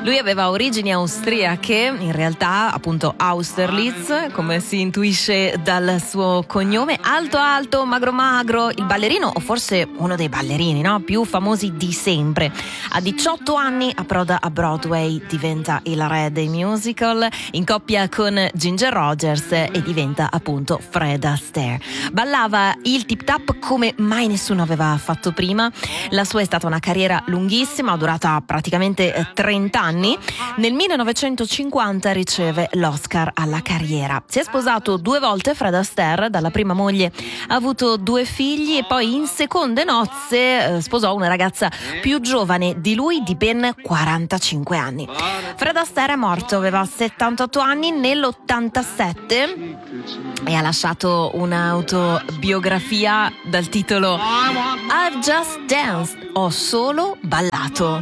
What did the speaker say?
Lui aveva origini austriache, in realtà appunto Austerlitz, come si intuisce dal suo cognome. Alto, magro, il ballerino, o forse uno dei ballerini, no? Più famosi di sempre. A 18 anni approda a Broadway, diventa il re dei musical, in coppia con Ginger Rogers, e diventa appunto Fred Astaire. Ballava il tip tap come mai nessuno aveva fatto prima. La sua è stata una carriera lunghissima, durata praticamente 30 anni. Nel 1950 riceve l'Oscar alla carriera. Si è sposato 2 volte Fred Astaire, dalla prima moglie ha avuto 2 figli e poi in seconde nozze sposò una ragazza più giovane di lui di ben 45 anni. Fred Astaire è morto, aveva 78 anni nell'87 e ha lasciato un'autobiografia dal titolo I've Just Danced, ho solo ballato.